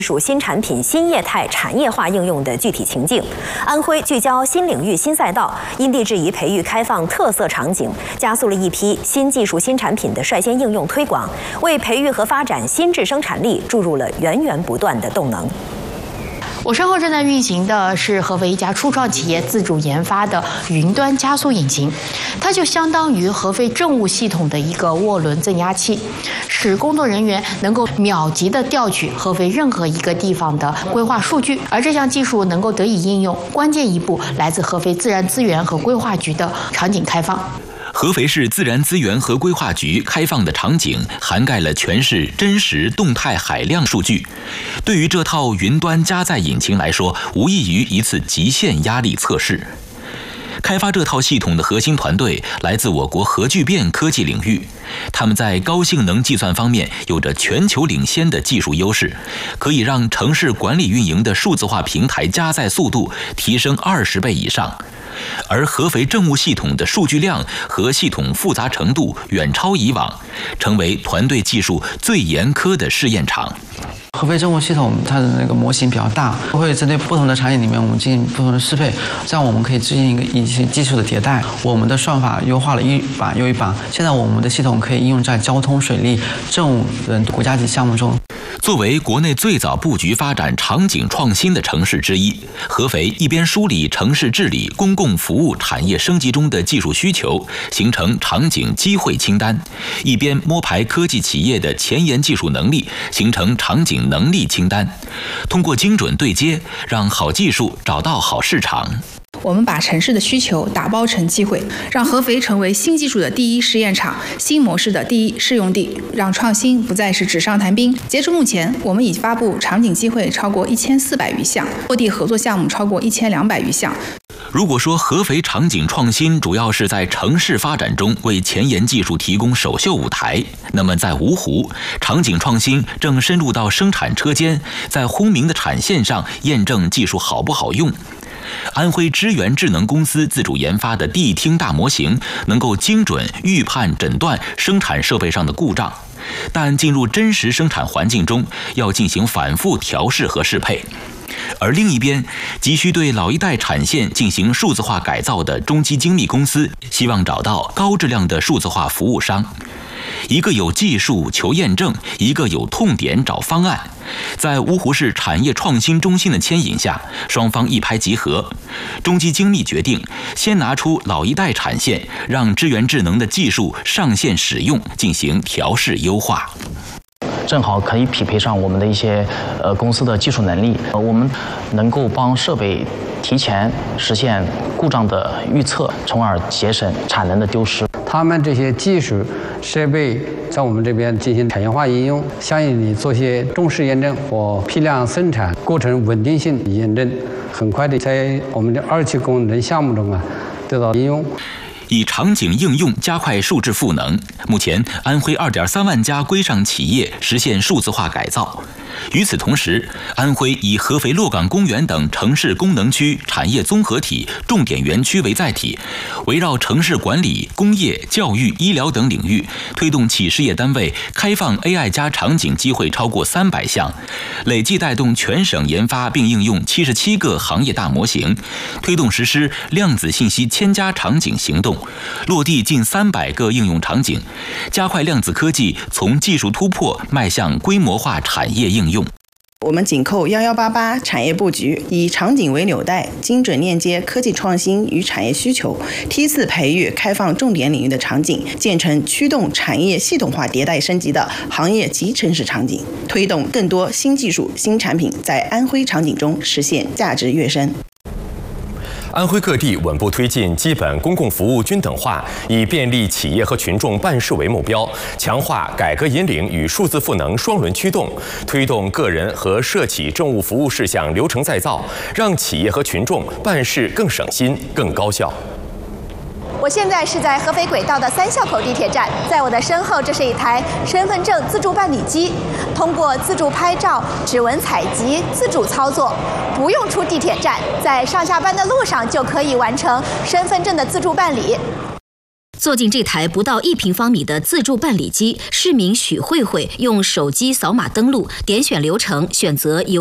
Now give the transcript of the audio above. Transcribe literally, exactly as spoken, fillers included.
属新产品新业态产业化应用的具体情境。安徽聚焦新领域新赛道，因地制宜培育开放特色场景，加速了一批新技术新产品的率先应用推广，为培育和发展新质生产力注入了源源不断的动能。 我身后正在运行的是合肥一家初创企业自主研发的云端加速引擎，它就相当于合肥政务系统的一个涡轮增压器，使工作人员能够秒级的调取合肥任何一个地方的规划数据。而这项技术能够得以应用，关键一步来自合肥自然资源和规划局的场景开放。 合肥市自然资源和规划局开放的场景涵盖了全市真实动态海量数据，对于这套云端加载引擎来说，无异于一次极限压力测试。开发这套系统的核心团队来自我国核聚变科技领域，他们在高性能计算方面有着全球领先的技术优势，可以让城市管理运营的数字化平台加载速度提升二十倍以上。 而合肥政务系统的数据量和系统复杂程度远超以往，成为团队技术最严苛的试验场。 合肥政务系统它的那个模型比较大，会针对不同的场景里面，我们进行不同的适配，这样我们可以进行一个一些技术的迭代。我们的算法优化了一版又一版，现在我们的系统可以应用在交通、水利、政务等国家级项目中。 作为国内最早布局发展场景创新的城市之一，合肥一边梳理城市治理、公共服务产业升级中的技术需求，形成场景机会清单，一边摸排科技企业的前沿技术能力，形成场景能力清单。通过精准对接，让好技术找到好市场。 我们把城市的需求打包成机会，让合肥成为新技术的第一试验场、新模式的第一试用地，让创新不再是纸上谈兵。截至目前，我们已发布场景机会超过一千四百余项，落地合作项目超过一千两百余项。 如果说合肥场景创新主要是在城市发展中为前沿技术提供首秀舞台，那么在芜湖，场景创新正深入到生产车间，在轰鸣的产线上验证技术好不好用。 安徽知源智能公司自主研发的地听大模型，能够精准预判诊断生产设备上的故障，但进入真实生产环境中，要进行反复调试和适配。而另一边，急需对老一代产线进行数字化改造的中基精密公司，希望找到高质量的数字化服务商。 一个有技术求验证，一个有痛点找方案。在芜湖市产业创新中心的牵引下，双方一拍即合。中基精密决定先拿出老一代产线，让知源智能的技术上线使用，进行调试优化。 正好可以匹配上我们的一些呃公司的技术能力，呃，我们能够帮设备提前实现故障的预测，从而节省产能的丢失。 他们这些技术设备在我们这边进行产业化应用，相应的做些重视验证和批量生产过程稳定性验证，很快的在我们的二期工程项目中啊得到应用。 以场景应用加快数字赋能。目前，安徽二点三万家规上企业实现数字化改造。与此同时，安徽以合肥洛岗公园等城市功能区产业综合体重点园区为载体，围绕城市管理、工业、教育、医疗等领域，推动企事业单位开放 A I 加场景机会超过三百项，累计带动全省研发并应用七十七个行业大模型，推动实施量子信息千家场景行动。 落地近三百个应用场景，加快量子科技从技术突破迈向规模化产业应用。 我们紧扣幺幺八八产业布局，以场景为纽带，精准链接科技创新与产业需求，梯次培育开放重点领域的场景，建成驱动产业系统化迭代升级的行业及城市场景，推动更多新技术、新产品在安徽场景中实现价值跃升。 安徽各地稳步推进基本公共服务均等化，以便利企业和群众办事为目标，强化改革引领与数字赋能双轮驱动，推动个人和社企政务服务事项流程再造，让企业和群众办事更省心、更高效。 我现在是在合肥轨道的三校口地铁站，在我的身后，这是一台身份证自助办理机，通过自助拍照、指纹采集、自主操作，不用出地铁站，在上下班的路上就可以完成身份证的自助办理。 坐进这台不到一平方米的自助办理机，市民许慧慧用手机扫码登录，点选流程，选择邮